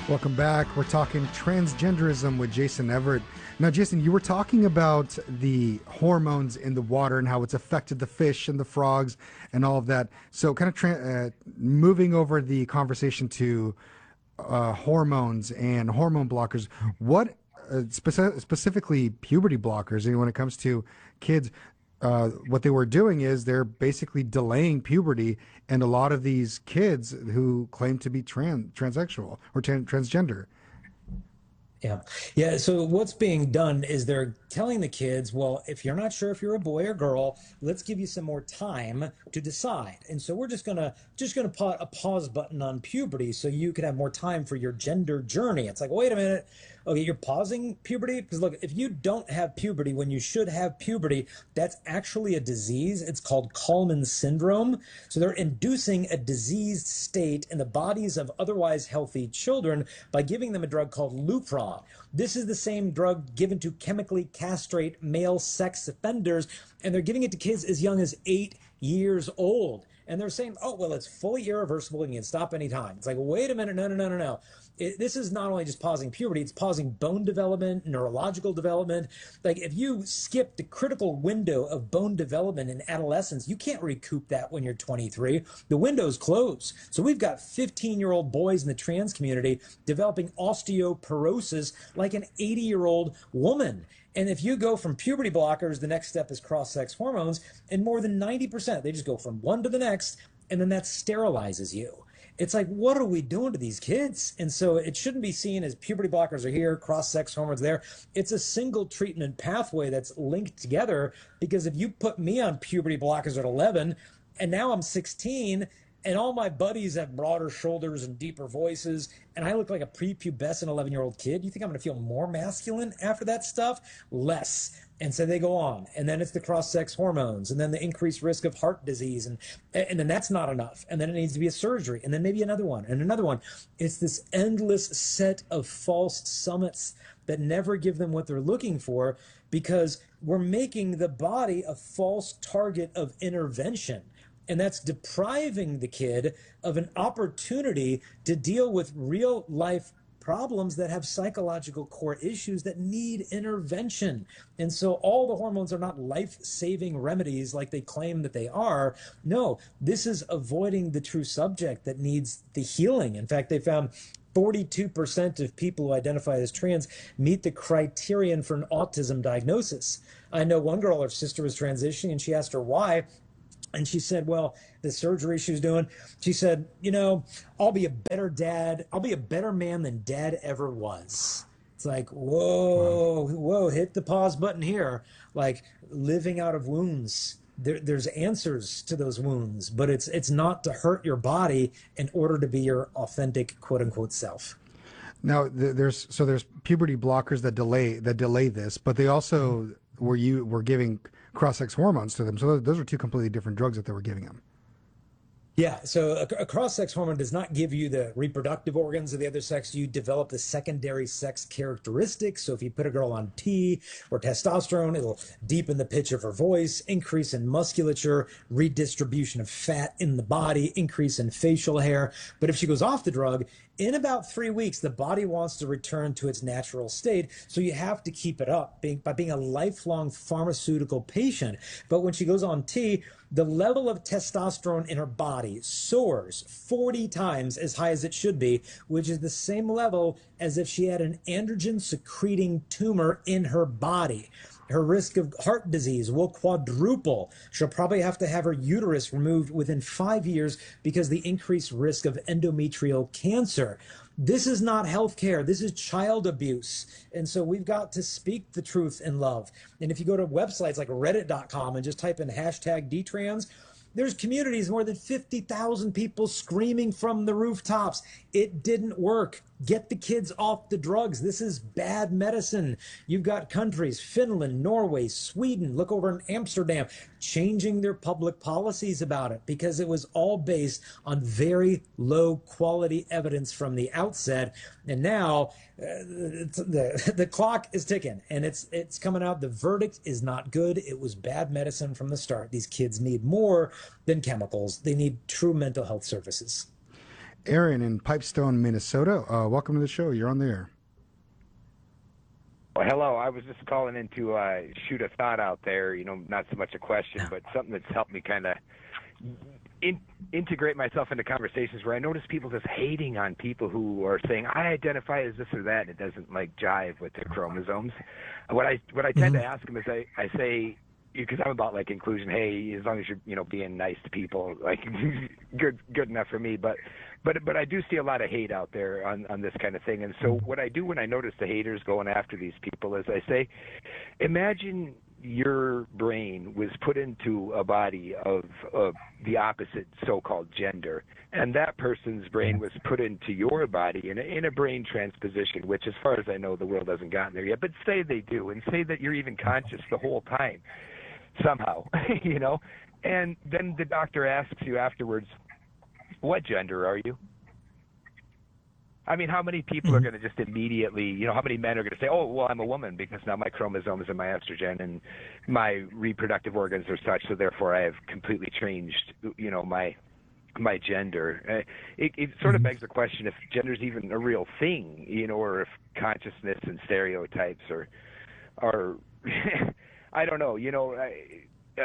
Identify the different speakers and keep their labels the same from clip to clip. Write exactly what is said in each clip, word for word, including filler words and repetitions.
Speaker 1: Welcome back. We're talking transgenderism with Jason Everett. Now, Jason, you were talking about the hormones in the water and how it's affected the fish and the frogs and all of that. So, kind of tra- uh, moving over the conversation to uh, hormones and hormone blockers. What uh, speci- specifically puberty blockers? And when it comes to kids, uh, what they were doing is they're basically delaying puberty, and a lot of these kids who claim to be trans transsexual or tran transgender.
Speaker 2: Yeah. Yeah. So what's being done is they're telling the kids, well, if you're not sure if you're a boy or girl, let's give you some more time to decide. And so we're just gonna just gonna put a pause button on puberty so you can have more time for your gender journey. It's like, wait a minute. Okay, you're pausing puberty? Because look, if you don't have puberty when you should have puberty, that's actually a disease. It's called Kallmann syndrome. So they're inducing a diseased state in the bodies of otherwise healthy children by giving them a drug called Lupron. This is the same drug given to chemically castrate male sex offenders, and they're giving it to kids as young as eight years old. And they're saying, oh, well, it's fully irreversible and you can stop anytime. It's like, wait a minute, no, no, no, no, no. It, this is not only just pausing puberty, it's pausing bone development, neurological development. Like if you skip the critical window of bone development in adolescence, you can't recoup that when you're twenty-three. The window's closed. So we've got fifteen-year-old boys in the trans community developing osteoporosis like an eighty-year-old woman. And if you go from puberty blockers, the next step is cross-sex hormones, and more than ninety percent, they just go from one to the next, and then that sterilizes you. It's like, what are we doing to these kids? And so it shouldn't be seen as puberty blockers are here, cross-sex hormones there. It's a single treatment pathway that's linked together, because if you put me on puberty blockers at eleven, and now I'm sixteen, and all my buddies have broader shoulders and deeper voices, and I look like a prepubescent eleven-year-old kid, you think I'm going to feel more masculine after that stuff? Less. And so they go on, and then it's the cross-sex hormones, and then the increased risk of heart disease, and and then that's not enough, and then it needs to be a surgery, and then maybe another one, and another one. It's this endless set of false summits that never give them what they're looking for, because we're making the body a false target of intervention. And that's depriving the kid of an opportunity to deal with real life problems that have psychological core issues that need intervention. And so all the hormones are not life-saving remedies like they claim that they are. No, this is avoiding the true subject that needs the healing. In fact, they found forty-two percent of people who identify as trans meet the criterion for an autism diagnosis. I know one girl, her sister was transitioning, and she asked her why. And she said, well, the surgery she was doing, she said, you know, I'll be a better dad. I'll be a better man than dad ever was. It's like, whoa,
Speaker 1: Wow.
Speaker 2: whoa, hit the pause button here. Like living out of wounds. There, there's answers to those wounds, but it's it's not to hurt your body in order to be your authentic, quote unquote, self.
Speaker 1: Now, th- there's so there's puberty blockers that delay that delay this, but they also were you were giving cross-sex hormones to them. So those, those are two completely different drugs that they were giving them.
Speaker 2: Yeah, so a, a cross-sex hormone does not give you the reproductive organs of the other sex. You develop the secondary sex characteristics. So if you put a girl on T or testosterone, it'll deepen the pitch of her voice, increase in musculature, redistribution of fat in the body, increase in facial hair. But if she goes off the drug, in about three weeks, the body wants to return to its natural state. So you have to keep it up being, by being a lifelong pharmaceutical patient. But when she goes on T, the level of testosterone in her body soars forty times as high as it should be, which is the same level as if she had an androgen secreting tumor in her body. Her risk of heart disease will quadruple. She'll probably have to have her uterus removed within five years because the increased risk of endometrial cancer. This is not healthcare. This is child abuse. And so we've got to speak the truth in love. And if you go to websites like reddit dot com and just type in hashtag D trans, there's communities, more than fifty thousand people screaming from the rooftops. It didn't work. Get the kids off the drugs. This is bad medicine. You've got countries, Finland, Norway, Sweden, look over in Amsterdam, changing their public policies about it because it was all based on very low quality evidence from the outset. And now uh, the, the clock is ticking and it's, it's coming out. The verdict is not good. It was bad medicine from the start. These kids need more than chemicals. They need true mental health services.
Speaker 1: Aaron in Pipestone, Minnesota. Uh, welcome to the show. You're on the air.
Speaker 3: Well, hello. I was just calling in to uh, shoot a thought out there, you know, not so much a question, but something that's helped me kind of in, integrate myself into conversations where I notice people just hating on people who are saying, I identify as this or that, and it doesn't, like, jive with their chromosomes. What I what I tend mm-hmm. to ask them is I, I say, because I'm about, like, inclusion, hey, as long as you're, you know, being nice to people, like, good good enough for me, but But but I do see a lot of hate out there on, on this kind of thing. And so what I do when I notice the haters going after these people is I say, imagine your brain was put into a body of, of the opposite so-called gender, and that person's brain was put into your body in a, in a brain transposition, which as far as I know, the world hasn't gotten there yet. But say they do, and say that you're even conscious the whole time somehow, you know, and then the doctor asks you afterwards, what gender are you? I mean, how many people are going to just immediately, you know, how many men are going to say, oh, well, I'm a woman because now my chromosomes and my estrogen and my reproductive organs are such, so therefore I have completely changed, you know, my my gender. Uh, it, it sort of begs the question if gender is even a real thing, you know, or if consciousness and stereotypes are, are I don't know, you know, I,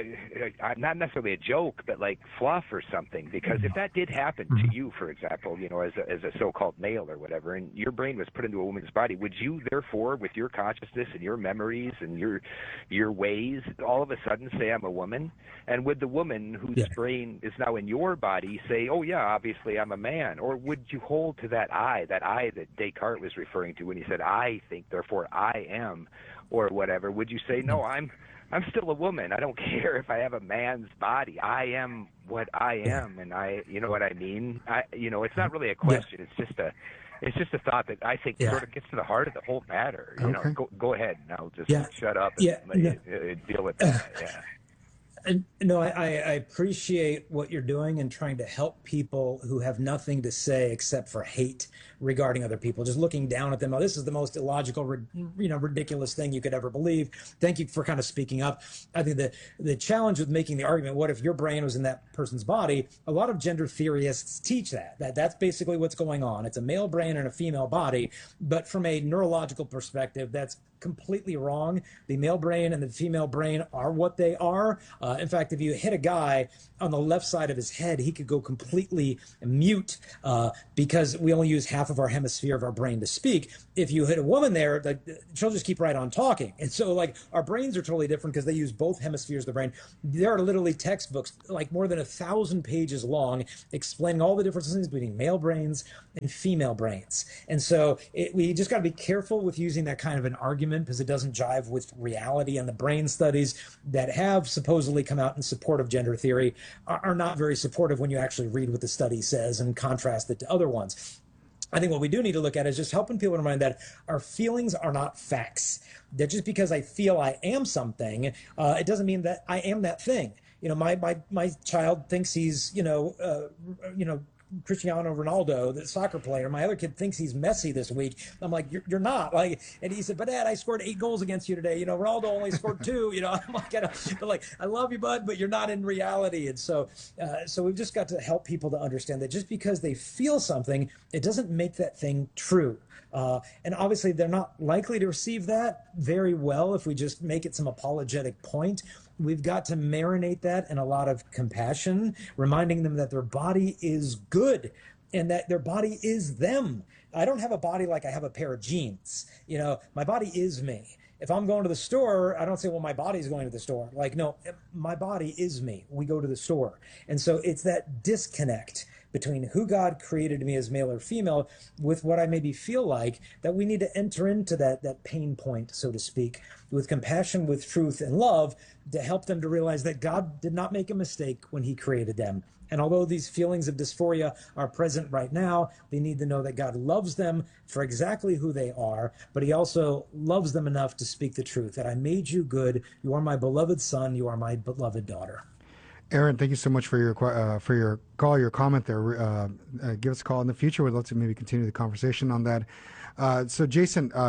Speaker 3: Uh, not necessarily a joke, but like fluff or something. Because if that did happen to you, for example, you know, as a, as a so-called male or whatever, and your brain was put into a woman's body, would you therefore, with your consciousness and your memories and your your ways, all of a sudden say I'm a woman? And would the woman whose yeah. brain is now in your body say, oh yeah, obviously I'm a man? Or would you hold to that I, that I that Descartes was referring to when he said I think, therefore I am, or whatever? Would you say no, I'm I'm still a woman. I don't care if I have a man's body. I am what I am, and I, you know what I mean. I, you know, it's not really a question. Yeah. It's just a, it's just a thought that I think yeah. sort of gets to the heart of the whole matter. You
Speaker 1: okay.
Speaker 3: know, go go ahead. Now just
Speaker 2: yeah.
Speaker 3: shut up and
Speaker 2: yeah.
Speaker 3: let
Speaker 2: no.
Speaker 3: you, uh, deal with that. Yeah.
Speaker 2: And, no, I, I appreciate what you're doing and trying to help people who have nothing to say except for hate regarding other people, just looking down at them. Oh, this is the most illogical, you know, ridiculous thing you could ever believe. Thank you for kind of speaking up. I think the, the challenge with making the argument, what if your brain was in that person's body? A lot of gender theorists teach that, that that's basically what's going on. It's a male brain in a female body, but from a neurological perspective, that's completely wrong. The male brain and the female brain are what they are. Uh, in fact, if you hit a guy on the left side of his head, he could go completely mute uh, because we only use half of our hemisphere of our brain to speak. If you hit a woman there, like, she'll just keep right on talking. And so, like, our brains are totally different because they use both hemispheres of the brain. There are literally textbooks, like more than a thousand pages long, explaining all the differences between male brains and female brains. And so it, we just got to be careful with using that kind of an argument because it doesn't jive with reality, and the brain studies that have supposedly come out in support of gender theory are, are not very supportive when you actually read what the study says and contrast it to other ones. I think what we do need to look at is just helping people to remind that our feelings are not facts. That just because I feel I am something, uh, it doesn't mean that I am that thing. You know, my my my child thinks he's, you know, uh, you know, Cristiano Ronaldo, the soccer player. My other kid thinks he's Messi this week. I'm like, you're, you're not. Like, and he said, but Dad, I scored eight goals against you today. You know, Ronaldo only scored two. You know, I'm like, I but like, I love you, bud, but you're not in reality. And so, uh, so we've just got to help people to understand that just because they feel something, it doesn't make that thing true. Uh, and obviously, they're not likely to receive that very well if we just make it some apologetic point. We've got to marinate that in a lot of compassion, reminding them that their body is good and that their body is them. I don't have a body like I have a pair of jeans. You know, my body is me. If I'm going to the store, I don't say, well, my body's going to the store. Like, no, my body is me. We go to the store. And so it's that disconnect between who God created me as male or female with what I maybe feel like, that we need to enter into that, that pain point, so to speak, with compassion, with truth and love, to help them to realize that God did not make a mistake when he created them. And although these feelings of dysphoria are present right now, they need to know that God loves them for exactly who they are, but he also loves them enough to speak the truth, that I made you good. You are my beloved son. You are my beloved daughter.
Speaker 1: Aaron, thank you so much for your uh, for your call, your comment there. Uh, uh, give us a call in the future. We'd love to maybe continue the conversation on that. Uh, so, Jason, um,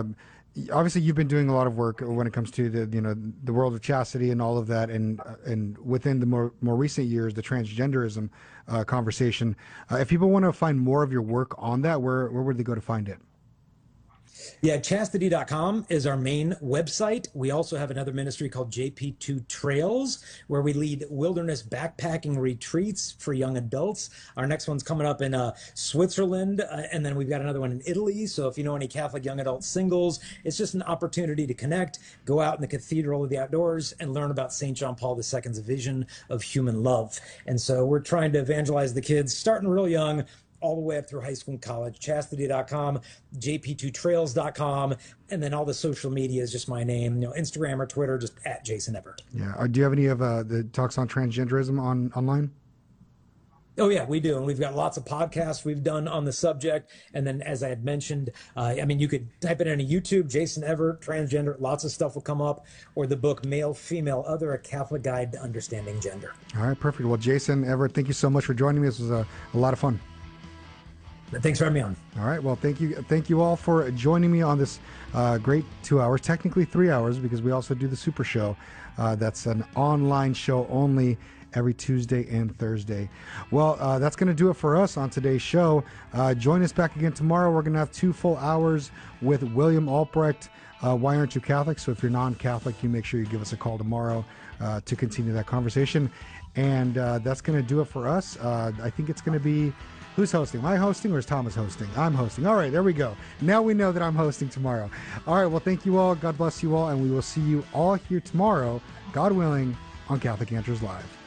Speaker 1: obviously you've been doing a lot of work when it comes to the you know the world of chastity and all of that, and uh, and within the more more recent years, the transgenderism uh, conversation. Uh, if people want to find more of your work on that, where where would they go to find it?
Speaker 2: Yeah, chastity dot com is our main website. We also have another ministry called J P two Trails, where we lead wilderness backpacking retreats for young adults. Our next one's coming up in uh, Switzerland, uh, and then we've got another one in Italy. So if you know any Catholic young adult singles, it's just an opportunity to connect, go out in the cathedral of the outdoors, and learn about Saint John Paul the Second's vision of human love. And so we're trying to evangelize the kids, starting real young, all the way up through high school and college. chastity dot com, J P two trails dot com, and then all the social media is just my name, you know, Instagram or Twitter, just at Jason Everett.
Speaker 1: Yeah. Uh, do you have any of uh, the talks on transgenderism on online?
Speaker 2: Oh, yeah, we do. And we've got lots of podcasts we've done on the subject. And then, as I had mentioned, uh, I mean, you could type it into YouTube, Jason Everett, transgender, lots of stuff will come up, or the book Male, Female, Other, A Catholic Guide to Understanding Gender.
Speaker 1: All right, perfect. Well, Jason Everett, thank you so much for joining me. This was a, a lot of fun.
Speaker 2: Thanks for having me on.
Speaker 1: All right. Well, thank you. Thank you all for joining me on this uh, great two hours, technically three hours, because we also do the Super Show. Uh, that's an online show only every Tuesday and Thursday. Well, uh, that's going to do it for us on today's show. Uh, join us back again tomorrow. We're going to have two full hours with William Albrecht. Uh, Why Aren't You Catholic? So if you're non-Catholic, you make sure you give us a call tomorrow uh, to continue that conversation. And uh, that's going to do it for us. Uh, I think it's going to be... Who's hosting? Am I hosting or is Thomas hosting? I'm hosting. All right, there we go. Now we know that I'm hosting tomorrow. All right, well, thank you all. God bless you all. And we will see you all here tomorrow, God willing, on Catholic Answers Live.